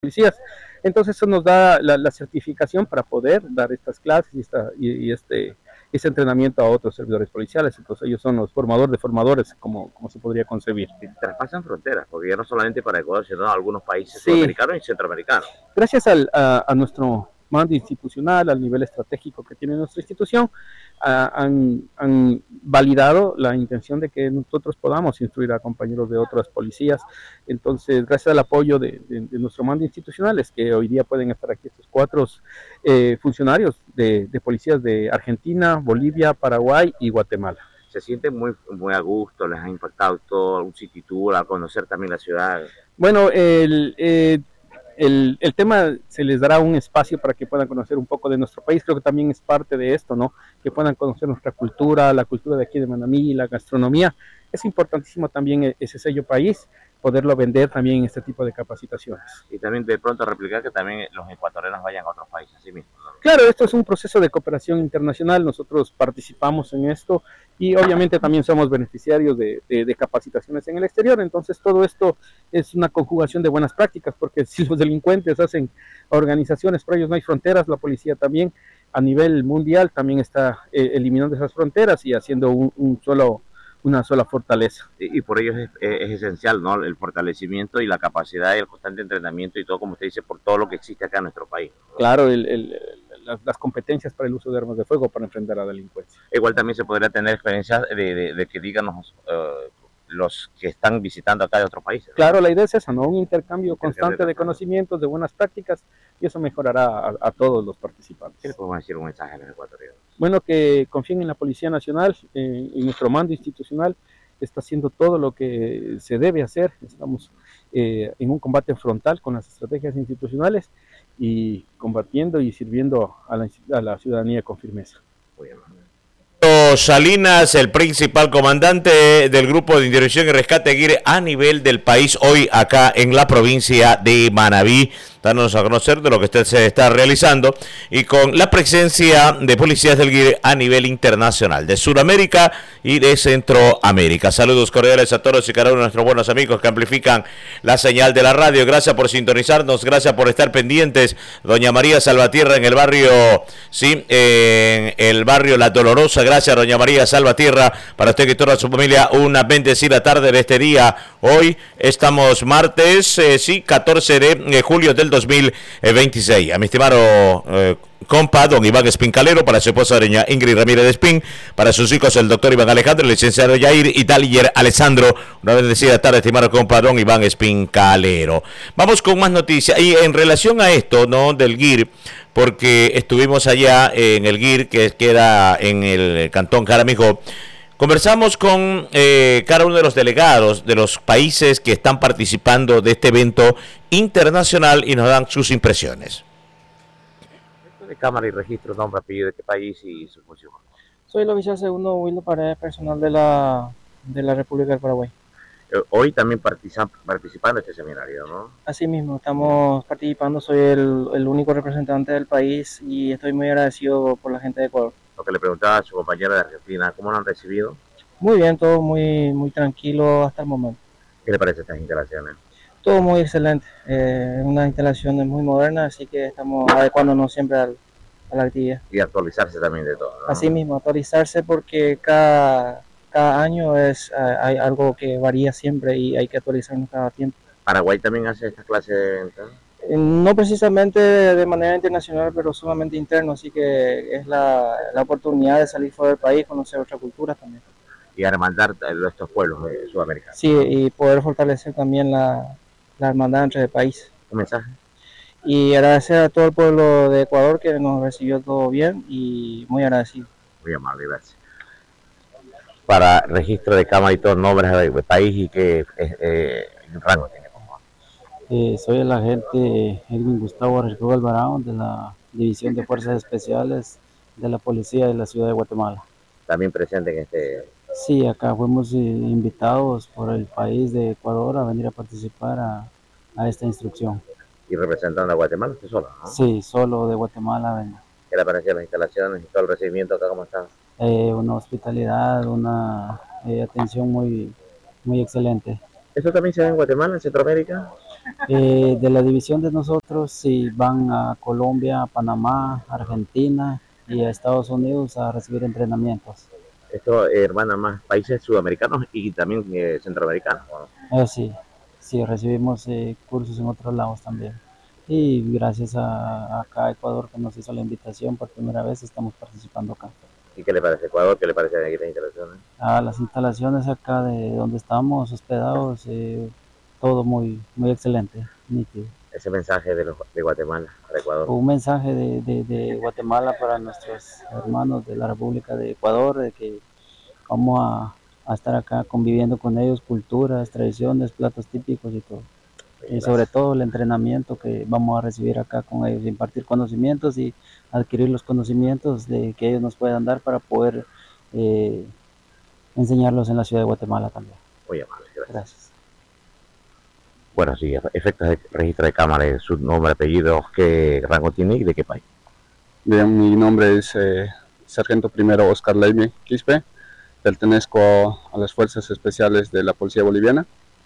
policías. Entonces eso nos da la certificación para poder dar estas clases este entrenamiento a otros servidores policiales. Entonces ellos son los formadores de formadores, como se podría concebir. Y traspasan fronteras, porque ya no solamente para Ecuador, sino a algunos países Sí, sudamericanos y centroamericanos. Gracias a nuestro mando institucional, al nivel estratégico que tiene nuestra institución, han validado la intención de que nosotros podamos instruir a compañeros de otras policías. Entonces, gracias al apoyo de nuestro mando institucional, es que hoy día pueden estar aquí estos 4 funcionarios de policías de Argentina, Bolivia, Paraguay y Guatemala. Se sienten muy a gusto, les ha impactado todo, un city tour, a conocer también la ciudad. Bueno, el tema se les dará un espacio para que puedan conocer un poco de nuestro país. Creo que también es parte de esto, ¿no? Que puedan conocer nuestra cultura, la cultura de aquí de Manabí, la gastronomía. Es importantísimo también ese sello país, poderlo vender también en este tipo de capacitaciones. Y también de pronto replicar que también los ecuatorianos vayan a otros países, así mismo, ¿no? Claro, esto es un proceso de cooperación internacional, nosotros participamos en esto y obviamente también somos beneficiarios de capacitaciones en el exterior, entonces todo esto es una conjugación de buenas prácticas, porque si los delincuentes hacen organizaciones, por ellos no hay fronteras, la policía también a nivel mundial también está eliminando esas fronteras y haciendo una sola fortaleza. Y por ello es esencial, ¿no? El fortalecimiento y la capacidad y el constante entrenamiento y todo, como usted dice, por todo lo que existe acá en nuestro país. Claro, las competencias para el uso de armas de fuego para enfrentar a la delincuencia. Igual también se podría tener experiencias de que díganos los que están visitando acá de otros países. Claro, la idea es esa, ¿no? Un intercambio constante de conocimientos, de buenas prácticas, y eso mejorará a todos los participantes. ¿Qué le podemos decir un mensaje a los ecuatorianos? Bueno, que confíen en la Policía Nacional, en nuestro mando institucional, está haciendo todo lo que se debe hacer. Estamos en un combate frontal con las estrategias institucionales y combatiendo y sirviendo a la ciudadanía con firmeza. Muy amable. Salinas, el principal comandante del Grupo de Intervención y Rescate GIR a nivel del país, hoy acá en la provincia de Manabí, dándonos a conocer de lo que usted se está realizando y con la presencia de policías del GIR a nivel internacional, de Sudamérica y de Centroamérica. Saludos cordiales a todos y cada uno de nuestros buenos amigos que amplifican la señal de la radio. Gracias por sintonizarnos, gracias por estar pendientes. Doña María Salvatierra en el barrio, sí, en el barrio La Dolorosa. Gracias, doña María Salvatierra, para usted y toda su familia, una bendecida tarde de este día. Hoy estamos martes, 14 de julio del 2026. A mi estimado compa, don Iván Espín Calero, para su esposa doña Ingrid Ramírez de Espín, para sus hijos el doctor Iván Alejandro, el licenciado Yair y Dalier Alessandro. Una bendecida tarde, estimado compa, don Iván Espín Calero. Vamos con más noticias. Y en relación a esto, ¿no?, del GIR, porque estuvimos allá en el GIR, que queda en el cantón Jaramillo. Conversamos con cada uno de los delegados de los países que están participando de este evento internacional y nos dan sus impresiones. De cámara y registro, nombre, apellido, de qué país y su función. Soy el oficial segundo Wildo Paredes, personal de la República del Paraguay. Hoy también participando en este seminario, ¿no? Así mismo, estamos participando, soy el único representante del país y estoy muy agradecido por la gente de Ecuador. Lo que le preguntaba a su compañera de Argentina, ¿cómo lo han recibido? Muy bien, todo muy tranquilo hasta el momento. ¿Qué le parece estas instalaciones? Todo muy excelente, unas instalaciones muy modernas, así que estamos adecuándonos siempre a la actividad. Y actualizarse también de todo, ¿no? Así mismo, actualizarse porque cada año hay algo que varía siempre y hay que actualizarnos cada tiempo. ¿Paraguay también hace esta clase de eventos? No precisamente de manera internacional, pero sumamente interno, así que es la oportunidad de salir fuera del país, conocer otra cultura también. Y hermandar estos pueblos sudamericanos. Sí, y poder fortalecer también la hermandad entre el país. ¿Un mensaje? Y agradecer a todo el pueblo de Ecuador que nos recibió todo bien y muy agradecido. Muy amable, gracias. Para registro de cámara y todo, nombres de país y qué rango tiene. Soy el agente Edwin Gustavo Arredondo Alvarado de la División de Fuerzas Especiales de la Policía de la Ciudad de Guatemala. También presente en este... Sí, acá fuimos invitados por el país de Ecuador a venir a participar a esta instrucción. ¿Y representando a Guatemala usted solo, no? Sí, solo de Guatemala vengo. ¿Qué le parecieron las instalaciones y todo el recibimiento acá, cómo está? Una hospitalidad, una atención muy excelente. ¿Eso también se ve en Guatemala, en Centroamérica? De la división de nosotros, sí, van a Colombia, Panamá, Argentina y a Estados Unidos a recibir entrenamientos. Esto hermana más países sudamericanos y también centroamericanos, ¿no? Sí, sí, recibimos cursos en otros lados también. Y gracias a acá a Ecuador que nos hizo la invitación por primera vez, estamos participando acá. ¿Y qué le parece Ecuador? ¿Qué le parece aquí las instalaciones? Las instalaciones acá de donde estamos hospedados, todo muy excelente, nítido. Ese mensaje de Guatemala para Ecuador. Un mensaje de Guatemala para nuestros hermanos de la República de Ecuador, de que vamos a estar acá conviviendo con ellos, culturas, tradiciones, platos típicos y todo. Y sobre todo el entrenamiento que vamos a recibir acá con ellos, impartir conocimientos y adquirir los conocimientos de que ellos nos puedan dar para poder enseñarlos en la ciudad de Guatemala también. Muy amable, Gracias. Bueno, sí, efectos de registro de cámara, su nombre, apellido, ¿qué rango tiene y de qué país? Bien, mi nombre es Sargento Primero Oscar Leime Quispe, pertenezco a las Fuerzas Especiales de la Policía Boliviana.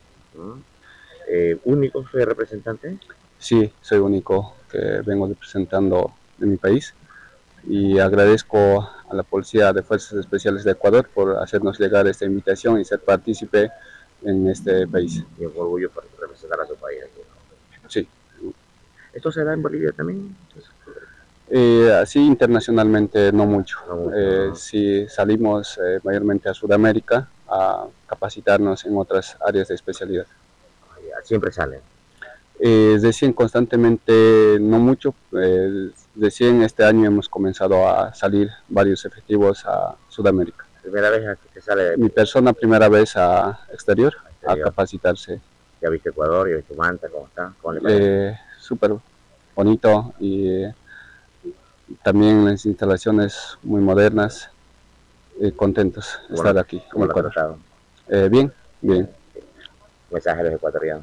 ¿Único soy representante? Sí, soy único que vengo representando de mi país y agradezco a la Policía de Fuerzas Especiales de Ecuador por hacernos llegar esta invitación y ser partícipe en este país. Y un orgullo por representar a su país aquí, ¿no? Sí. ¿Esto se da en Bolivia también? Así internacionalmente no mucho. No mucho, ¿no? Sí salimos mayormente a Sudamérica a capacitarnos en otras áreas de especialidad. Siempre salen. Recién constantemente no mucho, recién este año hemos comenzado a salir varios efectivos a Sudamérica. ¿Primera vez que sale? Mi persona primera vez a exterior, a capacitarse. ¿Ya viste Ecuador? ¿Ya viste Manta? ¿Cómo está? ¿Cómo le parece? Súper bonito y también las instalaciones muy modernas, contentos de estar aquí. ¿Cómo lo ha tratado? Bien, bien. Mensaje a los ecuatorianos.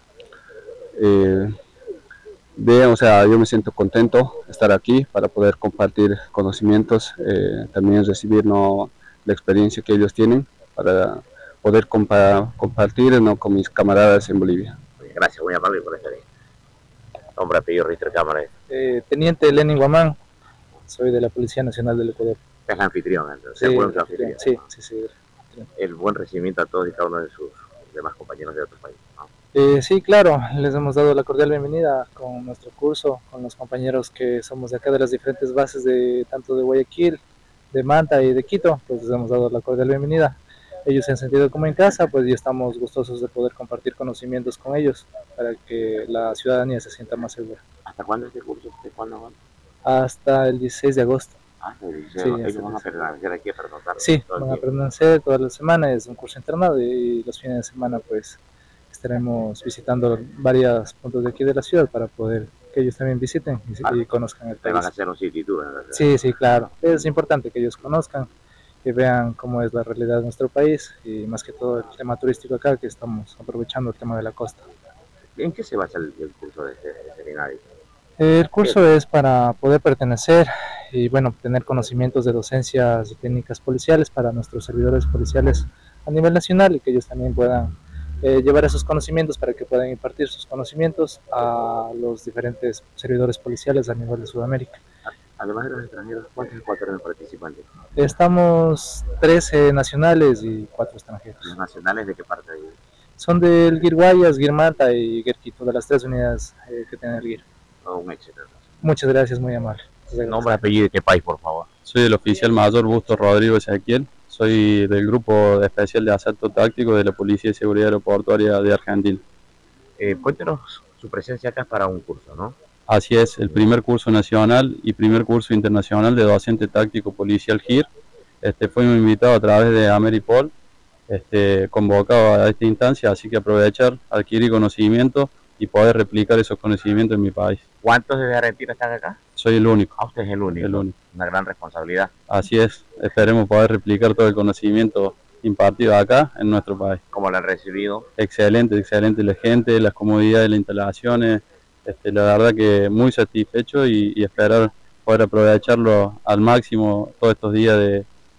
Bien, o sea, yo me siento contento de estar aquí para poder compartir conocimientos, también recibir la experiencia que ellos tienen para poder compartir con mis camaradas en Bolivia. Gracias, muy amable por estar ahí. Nombre, apellido, registro de cámara. Teniente Lenin Guamán, soy de la Policía Nacional del Ecuador. Es la anfitriona, entonces. Sí, sí. El buen recibimiento a todos y cada uno de sus demás compañeros de otros países, ¿no? Sí, claro, les hemos dado la cordial bienvenida con nuestro curso, con los compañeros que somos de acá de las diferentes bases de tanto de Guayaquil, de Manta y de Quito, pues les hemos dado la cordial bienvenida. Ellos se han sentido como en casa, pues y estamos gustosos de poder compartir conocimientos con ellos para que la ciudadanía se sienta más segura. ¿Hasta cuándo es el curso? ¿De cuándo van? Hasta el 16 de agosto. Hasta el 16. Sí, ellos van a permanecer aquí a pernotar. Sí, van a permanecer toda la semana, es un curso internado y los fines de semana pues estaremos visitando varios puntos de aquí de la ciudad para poder que ellos también visiten y conozcan el país. Van a hacer un city tour, ¿verdad? Sí, claro. Es importante que ellos conozcan, que vean cómo es la realidad de nuestro país y más que todo el tema turístico acá, que estamos aprovechando el tema de la costa. ¿En qué se basa el curso de este seminario? El curso es para poder pertenecer y bueno, obtener conocimientos de docencias y técnicas policiales para nuestros servidores policiales a nivel nacional y que ellos también puedan llevar esos conocimientos para que puedan impartir sus conocimientos a los diferentes servidores policiales a nivel de Sudamérica. Además de los extranjeros, ¿cuántos ecuatorianos participantes? Estamos 13 nacionales y 4 extranjeros. ¿Los nacionales de qué parte hay? Son del GIR Guayas, GIR Manta y GIR Quito, de las 3 unidades que tiene el GIR. Un éxito. Muchas gracias, muy amable. Nombre, apellido y qué país, por favor. Soy el oficial mayor Busto Rodrigo Ezequiel. Soy del Grupo Especial de Asalto Táctico de la Policía de Seguridad Aeroportuaria de Argentina. Cuéntenos su presencia acá para un curso, ¿no? Así es, el primer curso nacional y primer curso internacional de docente táctico policial GIR. Fuimos invitados a través de Ameripol, convocado a esta instancia, así que aprovechar, adquirir conocimiento y poder replicar esos conocimientos en mi país. ¿Cuántos de Argentina están acá? Soy el único. Ah, usted es el único. Una gran responsabilidad. Así es, esperemos poder replicar todo el conocimiento impartido acá en nuestro país. ¿Cómo lo han recibido? Excelente la gente, las comodidades de las instalaciones, la verdad que muy satisfecho y esperar poder aprovecharlo al máximo todos estos días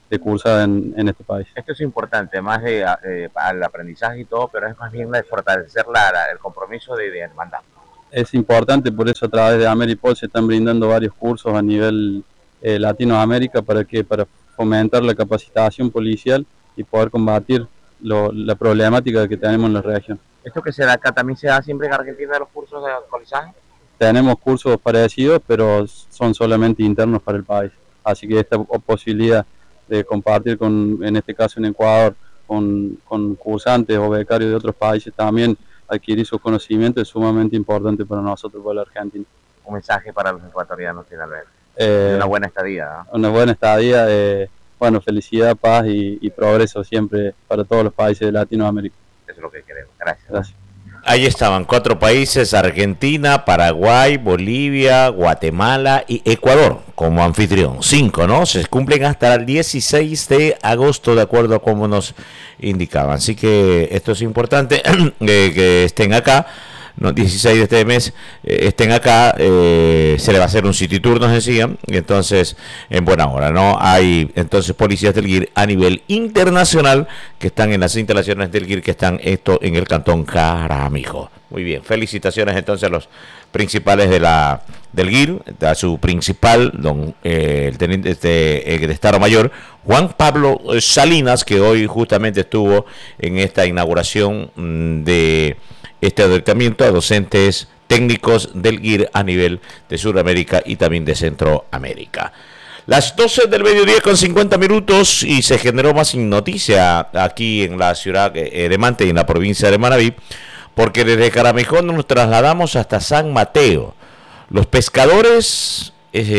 cursar en este país. Esto es importante, más de al aprendizaje y todo, pero es más bien de fortalecer el compromiso de hermandad. Es importante, por eso a través de Ameripol se están brindando varios cursos a nivel Latinoamérica para fomentar la capacitación policial y poder combatir la problemática que tenemos en la región. ¿Esto que se da acá también se da siempre en Argentina, los cursos de alcoholizaje? Tenemos cursos parecidos, pero son solamente internos para el país. Así que esta posibilidad de compartir en este caso en Ecuador, con cursantes o becarios de otros países también, adquirir sus conocimientos es sumamente importante para nosotros, para la Argentina. Un mensaje para los ecuatorianos finalmente. Una buena estadía, ¿no? Una buena estadía, bueno, felicidad, paz y progreso siempre para todos los países de Latinoamérica. Eso es lo que queremos. Gracias. Gracias. Ahí estaban 4 países: Argentina, Paraguay, Bolivia, Guatemala y Ecuador como anfitrión. 5, ¿no? Se cumplen hasta el 16 de agosto, de acuerdo a cómo nos indicaban. Así que esto es importante, que estén acá, ¿no? 16 de este mes estén acá. Se le va a hacer un city tour, nos decían, y entonces en buena hora, ¿no? Hay entonces policías del GIR a nivel internacional que están en las instalaciones del GIR, que están en el cantón Jaramillo. Muy bien, felicitaciones entonces a los principales del GIR, a su principal, el teniente de Estado Mayor, Juan Pablo Salinas, que hoy justamente estuvo en esta inauguración de este adiestramiento a docentes técnicos del GIR a nivel de Sudamérica y también de Centroamérica. Las 12 del mediodía con 50 minutos y se generó más noticia aquí en la ciudad de Manta y en la provincia de Manabí, porque desde Jaramillo nos trasladamos hasta San Mateo. Los pescadores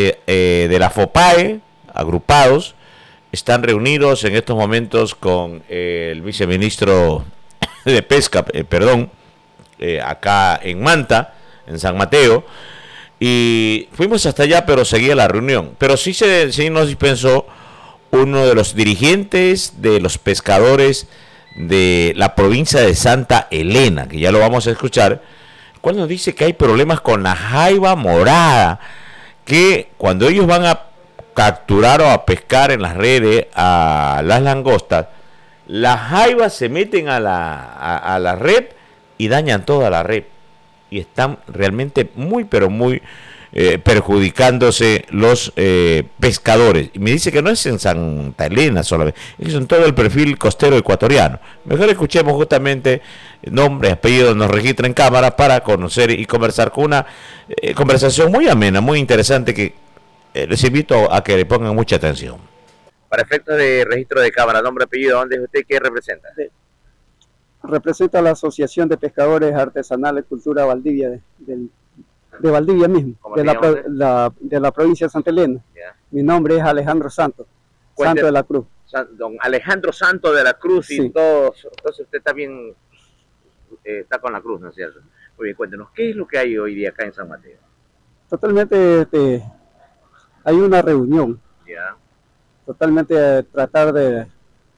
de la FOPAE, agrupados, están reunidos en estos momentos con el viceministro de Pesca, acá en Manta, en San Mateo, y fuimos hasta allá, pero seguía la reunión. Pero sí nos dispensó uno de los dirigentes de los pescadores de la provincia de Santa Elena, que ya lo vamos a escuchar, cuando dice que hay problemas con la jaiba morada, que cuando ellos van a capturar o a pescar en las redes a las langostas, las jaivas se meten a la red y dañan toda la red, y están realmente muy perjudicándose los pescadores. Y me dice que no es en Santa Elena solamente, es en todo el perfil costero ecuatoriano. Mejor escuchemos justamente nombre, apellido, nos registra en cámara para conocer y conversar con una conversación muy amena, muy interesante, que les invito a que le pongan mucha atención. Para efectos de registro de cámara, nombre, apellido, ¿dónde es usted? ¿Qué representa? Representa a la Asociación de Pescadores Artesanales Cultura Valdivia, de Valdivia mismo, de la provincia de Santa Elena. Yeah. Mi nombre es Alejandro Santos, Santo de la Cruz. Don Alejandro Santo de la Cruz, sí. Y todos, entonces usted también está con la Cruz, ¿no es cierto? Muy bien, cuéntenos, ¿qué es lo que hay hoy día acá en San Mateo? Totalmente hay una reunión. Yeah. Totalmente tratar de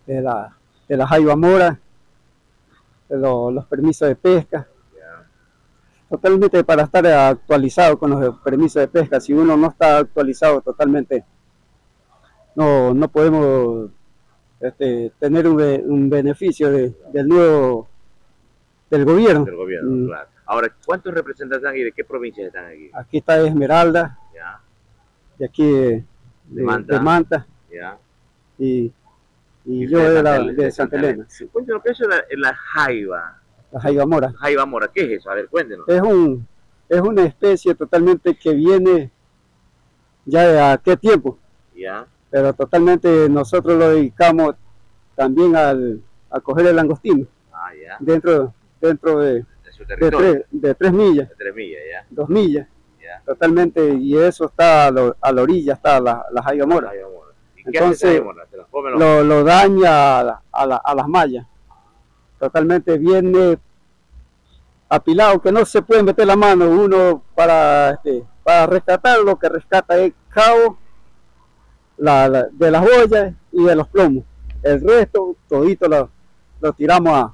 la jaiba mora, de los permisos de pesca, totalmente para estar actualizado con los permisos de pesca. Si uno no está actualizado totalmente, no podemos tener un beneficio del gobierno. Del gobierno, claro. Ahora, ¿cuántos representantes están aquí? ¿De qué provincias están aquí? Aquí está Esmeralda, ya. De aquí de Manta, ya. Y yo de Santa Elena. Sí. Cuéntenos, ¿qué es la jaiba? La jaiba mora. Jaiba mora, ¿qué es eso? A ver, cuéntenos. Es una especie totalmente que viene ya de a qué tiempo. Ya. Pero totalmente nosotros lo dedicamos también a coger el langostino. Ah, ya. Dentro de su territorio. De 3 millas. De 3 millas, ya. 2 millas. Ya. Totalmente, y eso está a la orilla, está la jaiba mora. Entonces lo daña a las mallas. Totalmente viene apilado, que no se puede meter la mano uno para rescatar. Lo que rescata es cabo de las boyas y de los plomos. El resto todito lo tiramos a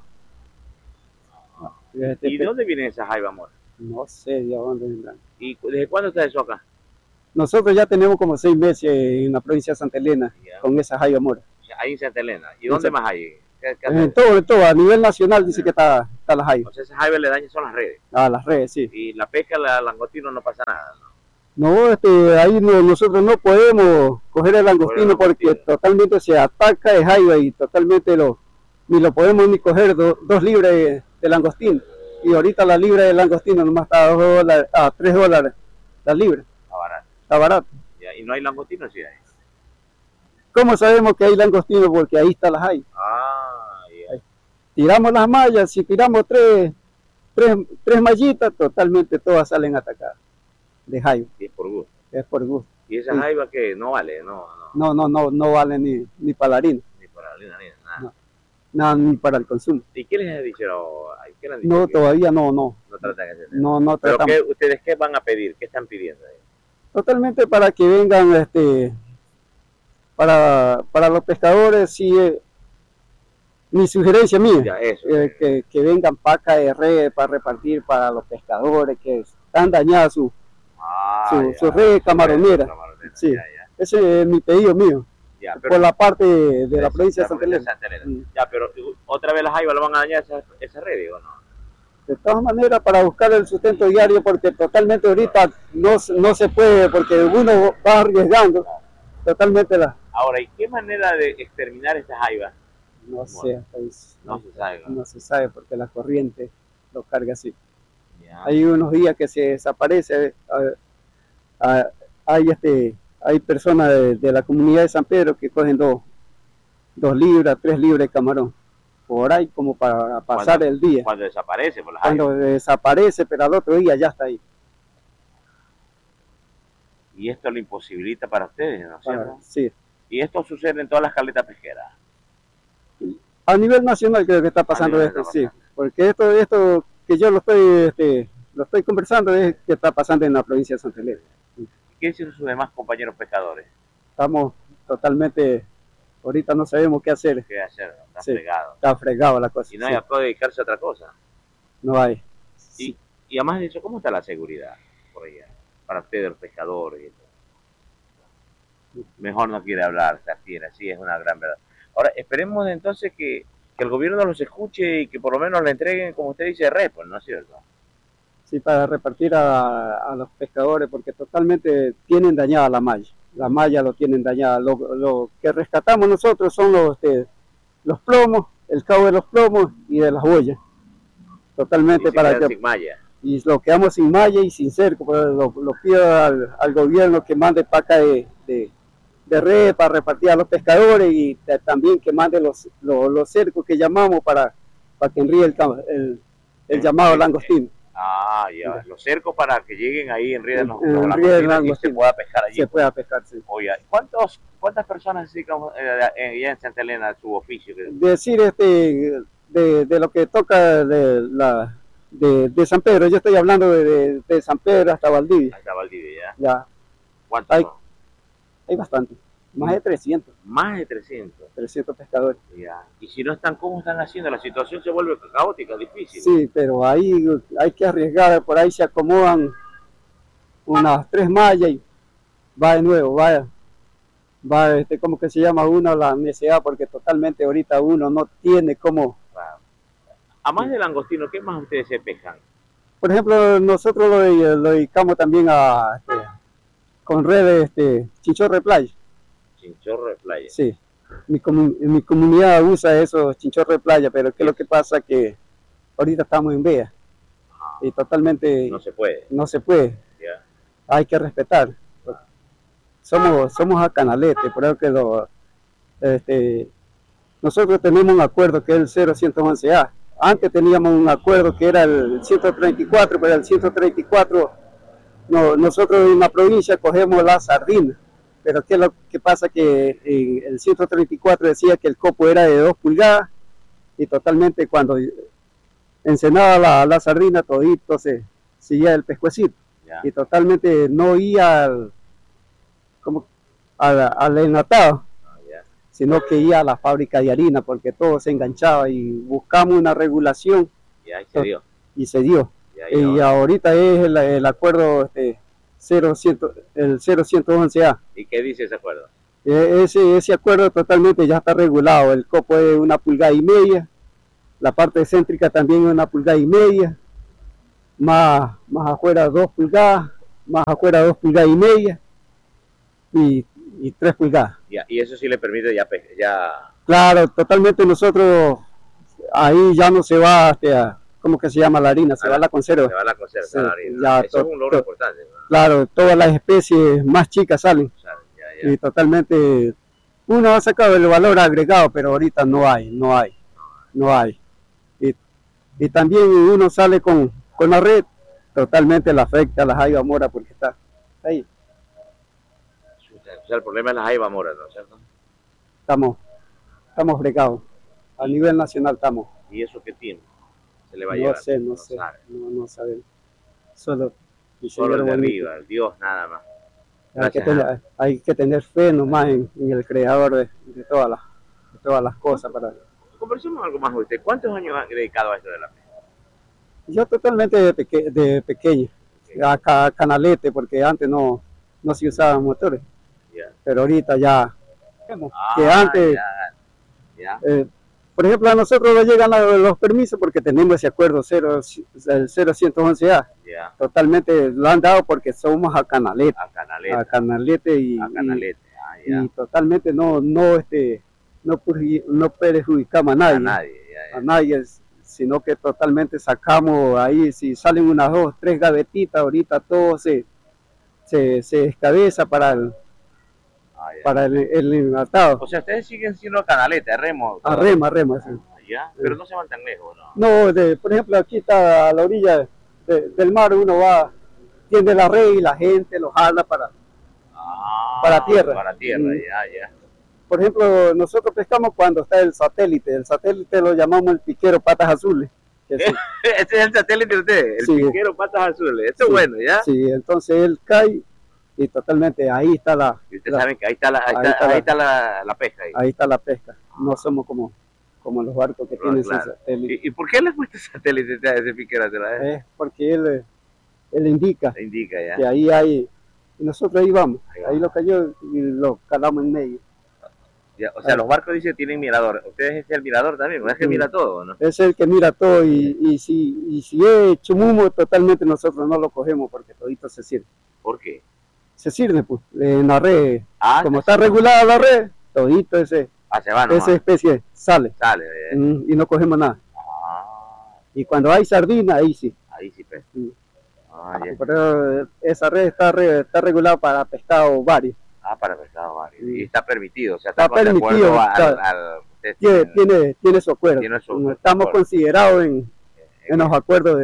¿Y de dónde viene esa jaiba mora? No sé de dónde vendrán. ¿Y desde cuándo está eso acá? Nosotros ya tenemos como 6 meses en la provincia de Santa Elena con esa jaiba mora. Ahí en Santa Elena. ¿Y dónde más hay? En todo, a nivel nacional dice que está la jaiba. O sea, esas jaibas le dañan son las redes. Las redes, sí. Y la pesca, la langostino no pasa nada, ¿no? No, ahí nosotros no podemos coger el langostino porque totalmente se ataca el jaiba y totalmente ni lo podemos ni coger 2 libras de langostino. Y ahorita la libra de langostino nomás está a $3 la libra. Está barato. ¿Y no hay langostino? Sí hay. ¿Cómo sabemos que hay langostino? Porque ahí está la jaiba. Tiramos las mallas, si tiramos tres mallitas, totalmente todas salen atacadas de jaiba. Y es por gusto. Es por gusto. ¿Y esa jaiba que no vale? No vale ni para la harina. Ni para la harina, ni nada. No. Nada, ni para el consumo. ¿Y qué les ha dicho? No, todavía no. No tratan de hacer. No ¿Pero tratamos. ustedes qué van a pedir? ¿Qué están pidiendo ahí? Totalmente para que vengan, para los pescadores, sí, mi sugerencia mía, Ya, eso. que vengan pacas de red para repartir para los pescadores que están dañadas su red camaronera. Sí, ese es mi pedido mío. Ya, pero, por la parte de la provincia de Santa Elena. Ya, pero otra vez las jaivas lo van a dañar esa red, ¿o no? De todas maneras, para buscar el sustento diario, porque totalmente ahorita no se puede, porque uno va arriesgando totalmente Ahora, ¿y qué manera de exterminar estas jaivas? No sé, pues, no se sabe. No se sabe porque la corriente lo carga así. Ya. Hay unos días que se desaparece, hay personas de la comunidad de San Pedro que cogen 2 libras, 3 libras de camarón, por ahí como para pasar el día. Cuando desaparece, por las Cuando desaparece, pero al otro día ya está ahí. Y esto lo imposibilita para ustedes, ¿no es cierto? Sí. Y esto sucede en todas las caletas pesqueras. A nivel nacional creo que está pasando esto, sí. Porque esto que yo lo estoy conversando es que está pasando en la provincia de Santa Elena. ¿Qué dicen sus demás compañeros pescadores? Estamos totalmente, ahorita no sabemos qué hacer. ¿Qué hacer? Está fregado. Está fregado la cosa. Y no hay a dedicarse a otra cosa. No hay. Y además de eso, ¿cómo está la seguridad por allá? Para ustedes, los pescadores y todo. Mejor no quiere hablar, se abstiene, sí, es una gran verdad. Ahora, esperemos entonces que el gobierno los escuche y que por lo menos le entreguen, como usted dice, repos, ¿no es cierto? Sí, para repartir a los pescadores, porque totalmente tienen dañada la malla. La malla lo tienen dañada. Lo que rescatamos nosotros son los plomos, el cabo de los plomos y de las boyas. Totalmente para que... sin malla. Y lo quedamos sin malla y sin cerco, pero lo pido al gobierno que mande paca de red para repartir a los pescadores y también que mande los cercos que llamamos para que enríe el llamado langostino. Ya, los cercos para que lleguen ahí en ríe los langostinos y se pueda pescar allí. Se pueda pescar, sí. Oye, ¿cuántas personas dedican ya en Santa Elena a su oficio? Decir de lo que toca de San Pedro, yo estoy hablando de San Pedro hasta Valdivia. Hasta Valdivia, ya. ¿Cuántos son? Hay bastante, más de 300. Más de 300. 300 pescadores. Ya. Y si no están, ¿cómo están haciendo? La situación se vuelve caótica, difícil. Sí, pero ahí hay que arriesgar, por ahí se acomodan unas 3 mallas y va de nuevo, va ¿cómo que se llama uno? La necesidad, porque totalmente ahorita uno no tiene cómo. Claro. Además del langostino, ¿qué más ustedes se pescan? Por ejemplo, nosotros lo dedicamos también con redes chinchorro de playa. Chinchorro de playa. Sí. Mi comunidad usa esos chinchorros de playa, pero ¿qué es lo que pasa? Que ahorita estamos en vea y totalmente no se puede. No se puede. Yeah. Hay que respetar. Somos a canalete, por eso que nosotros tenemos un acuerdo que es el 0111A. Antes teníamos un acuerdo que era el 134, pero el 134 nosotros en la provincia cogemos la sardina. Pero ¿qué es lo que pasa? Que el 134 decía que el copo era de 2 pulgadas y totalmente cuando encenaba la sardina todito se seguía el pescuecito. Yeah. Y totalmente no iba al enlatado, sino que iba a la fábrica de harina porque todo se enganchaba y buscamos una regulación y ahí se dio. Y se dio. Y ahorita es el acuerdo el 0111A. ¿Y qué dice ese acuerdo? Ese acuerdo totalmente ya está regulado. El copo es 1,5 pulgadas, la parte céntrica también es 1,5 pulgadas, más afuera 2 pulgadas, más afuera 2,5 pulgadas y 3 pulgadas. Y eso sí le permite ya... Claro, totalmente nosotros ahí ya no se va ¿cómo que se llama la harina? Se va la conserva. Se va la conserva, sí, la harina. Eso es un logro importante, ¿no? Claro, todas las especies más chicas salen. Ya. Y totalmente, uno ha sacado el valor agregado, pero ahorita no hay. Y también uno sale con la red, totalmente le afecta a la jaiba mora porque está ahí. O sea, el problema es la jaiba mora, ¿no es cierto? Estamos fregados. A nivel nacional estamos. ¿Y eso qué tiene? ¿Se le va a llevar? No sé. No sabemos. Solo el de arriba, el Dios nada más. Hay que tener fe nomás en el creador de todas las cosas. Conversemos algo más usted. ¿Cuántos años ha dedicado a esto de la pesca? Yo totalmente de pequeño. A canalete, porque antes no se usaban motores. Yeah. Pero ahorita ya. Que antes. Por ejemplo, a nosotros nos llegan los permisos porque tenemos ese acuerdo el 0111A. Yeah. Totalmente lo han dado porque somos a canalete. Y totalmente no perjudicamos a nadie. A nadie, sino que totalmente sacamos ahí, si salen unas 2, 3 gavetitas, ahorita todo se descabeza para el enlatado. O sea, ustedes siguen siendo canalete, a remo. A remo, sí. ¿Ya? Pero no se van tan lejos, ¿no? No, por ejemplo, aquí está a la orilla del mar, uno va, tiende la red y la gente lo jala para tierra. Para tierra, ya. Por ejemplo, nosotros pescamos cuando está el satélite. El satélite lo llamamos el piquero patas azules. Ese es el satélite de ustedes, el piquero patas azules. Eso es bueno, ¿ya? Sí, entonces él cae y totalmente ahí está la... Y ustedes saben que ahí está la pesca. Ahí está la pesca. No somos como los barcos que tienen ese satélite. ¿Y por qué le gusta ese satélite a ese piquero? Es porque él indica. Indica, ya. Que ahí hay... Y nosotros ahí vamos. Ahí lo cayó y lo calamos en medio. Ya, o sea, los barcos dicen que tienen mirador. Ustedes es el mirador también, ¿no? Es que mira todo, ¿no? Es el que mira todo y si es chumumo, totalmente nosotros no lo cogemos porque todito se sirve. ¿Por qué? Se sirve, pues, en la red. Como está regulada la red, todito esa especie sale. Y no cogemos nada. Y cuando hay sardina, ahí sí. Ahí sí, pues. Pero esa red está regulada para pescado varios. Para pescado varios. Y está permitido, o sea, está permitido. Tiene su acuerdo. Estamos considerados en los acuerdos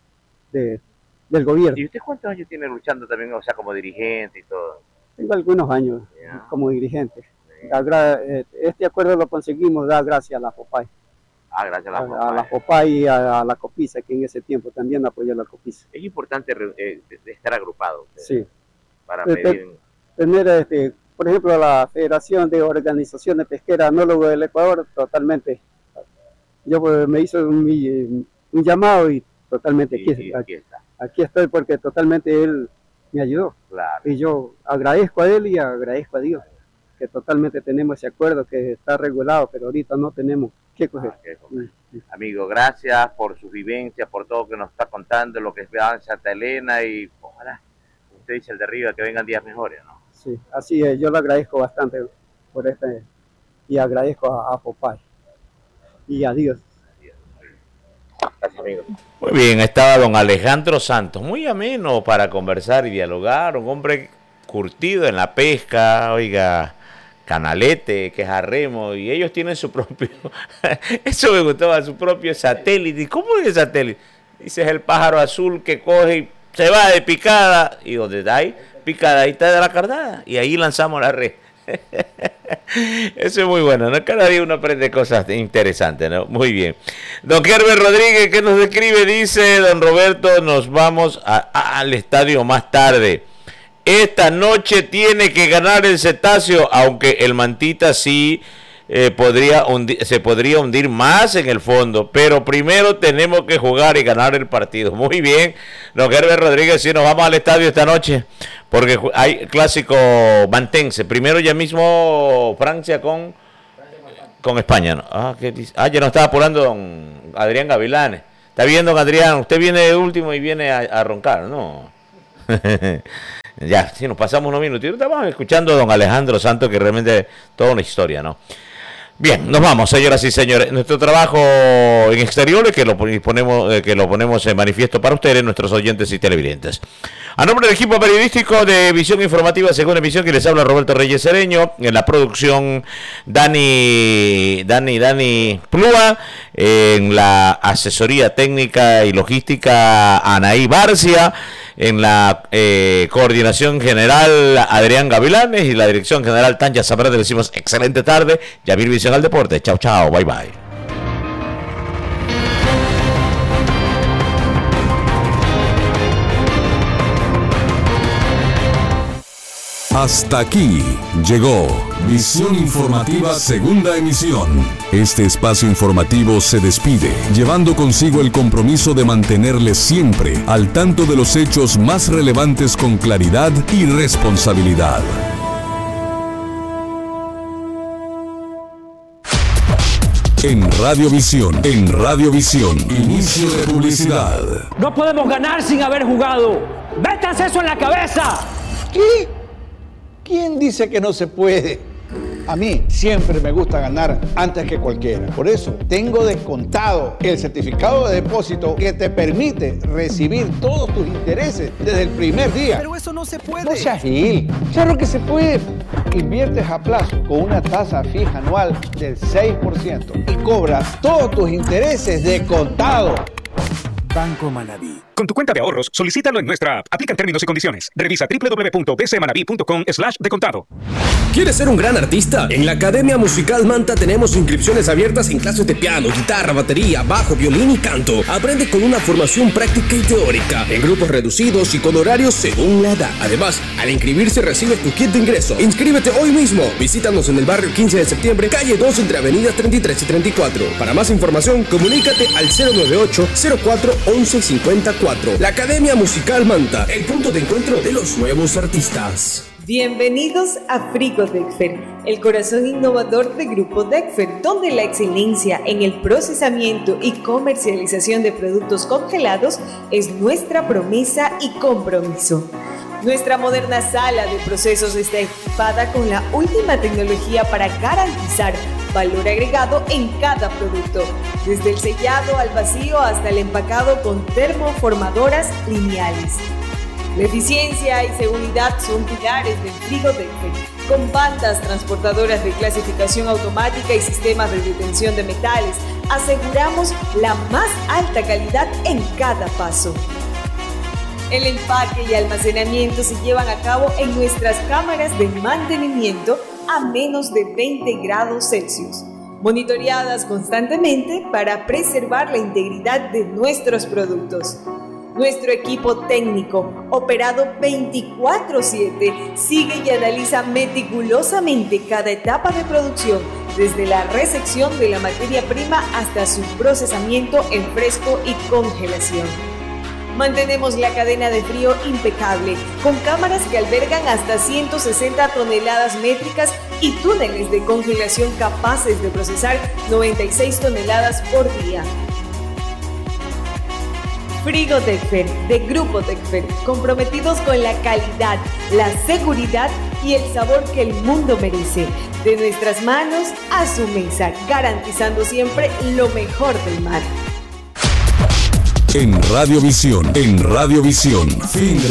del gobierno. ¿Y usted cuántos años tiene luchando también, o sea, como dirigente y todo? Tengo algunos años como dirigente. Este acuerdo lo conseguimos gracias a la FOPAI. Gracias a la FOPAI. A la FOPAI y a la COPISA, que en ese tiempo también apoyó a la COPISA. Es importante estar agrupado. Sí. Para pedir... Tener, por ejemplo, la Federación de Organizaciones Pesqueras Anólogo del Ecuador, totalmente. Yo me hizo un llamado y totalmente aquí estoy porque totalmente él me ayudó. Claro. Y yo agradezco a él y agradezco a Dios que totalmente tenemos ese acuerdo que está regulado, pero ahorita no tenemos que coger. Amigo, gracias por su vivencia, por todo que nos está contando, lo que es Santa Elena y ojalá, usted dice el de arriba, que vengan días mejores, ¿no? Sí, así es, yo le agradezco bastante por y agradezco a FOPAI y a Dios. Gracias, amigo. Muy bien, estaba don Alejandro Santos, muy ameno para conversar y dialogar, un hombre curtido en la pesca, oiga, canalete, que es a remo, y ellos tienen su propio, eso me gustaba, su propio satélite. ¿Cómo es el satélite? Dice, es el pájaro azul que coge y se va de picada, y donde está ahí, picadita de la carnada, y ahí lanzamos la red. Eso es muy bueno, ¿no? Cada día uno aprende cosas interesantes, ¿no? Muy bien. Don Kerber Rodríguez, que nos escribe, dice, don Roberto, nos vamos al estadio más tarde. Esta noche tiene que ganar el Cetáceo, aunque el Mantita sí se podría hundir más en el fondo, pero primero tenemos que jugar y ganar el partido. Muy bien, don Herbert Rodríguez, si nos vamos al estadio esta noche, porque hay clásico mantense. Primero ya mismo Francia con España, ¿no? Ya nos estaba apurando don Adrián Gavilanes. Está bien, don Adrián, usted viene de último y viene a roncar, ¿no? Ya, si nos pasamos unos minutos. Estamos escuchando a don Alejandro Santos, que realmente toda una historia, ¿no? Bien, nos vamos, señoras y señores. Nuestro trabajo en exteriores que lo ponemos en manifiesto para ustedes, nuestros oyentes y televidentes. A nombre del equipo periodístico de Visión Informativa, Segunda Emisión, que les habla Roberto Reyes Cereño, en la producción Dani Plúa, en la asesoría técnica y logística Anaí Barcia, en la coordinación general Adrián Gavilanes y la dirección general Tanya Zambrano. Le decimos excelente tarde. Yamir Visión al Deporte. Chao, chao. Bye, bye. Hasta aquí llegó Visión Informativa Segunda Emisión. Este espacio informativo se despide, llevando consigo el compromiso de mantenerles siempre al tanto de los hechos más relevantes con claridad y responsabilidad. En Radiovisión, inicio de publicidad. No podemos ganar sin haber jugado. ¡Métanse eso en la cabeza! ¿Qué? ¿Quién dice que no se puede? A mí siempre me gusta ganar antes que cualquiera. Por eso tengo descontado el certificado de depósito que te permite recibir todos tus intereses desde el primer día. Pero eso no se puede. No seas gil. Claro que se puede. Inviertes a plazo con una tasa fija anual del 6% y cobras todos tus intereses de contado. Banco Manaví. Con tu cuenta de ahorros, solicítalo en nuestra app. Aplican términos y condiciones. Revisa www.bcmanaví.com/descontado. ¿Quieres ser un gran artista? En la Academia Musical Manta tenemos inscripciones abiertas en clases de piano, guitarra, batería, bajo, violín y canto. Aprende con una formación práctica y teórica, en grupos reducidos y con horarios según la edad. Además, al inscribirse recibes tu kit de ingreso. Inscríbete hoy mismo. Visítanos en el barrio 15 de septiembre, calle 2, entre avenidas 33 y 34. Para más información, comunícate al 098-04-1154. La Academia Musical Manta, el punto de encuentro de los nuevos artistas. Bienvenidos a Frigo Dexfer, el corazón innovador de Grupo Dexfer, donde la excelencia en el procesamiento y comercialización de productos congelados es nuestra promesa y compromiso. Nuestra moderna sala de procesos está equipada con la última tecnología para garantizar valor agregado en cada producto, desde el sellado al vacío hasta el empacado con termoformadoras lineales. La eficiencia y seguridad son pilares del Frigo Dexfer, con bandas transportadoras de clasificación automática y sistemas de detención de metales. Aseguramos la más alta calidad en cada paso. El empaque y almacenamiento se llevan a cabo en nuestras cámaras de mantenimiento a menos de 20 grados Celsius, monitoreadas constantemente para preservar la integridad de nuestros productos. Nuestro equipo técnico, operado 24/7, sigue y analiza meticulosamente cada etapa de producción, desde la recepción de la materia prima hasta su procesamiento en fresco y congelación. Mantenemos la cadena de frío impecable, con cámaras que albergan hasta 160 toneladas métricas y túneles de congelación capaces de procesar 96 toneladas por día. Frigo Dexfer, de Grupo Dexfer, comprometidos con la calidad, la seguridad y el sabor que el mundo merece. De nuestras manos a su mesa, garantizando siempre lo mejor del mar. En Radiovisión, fin de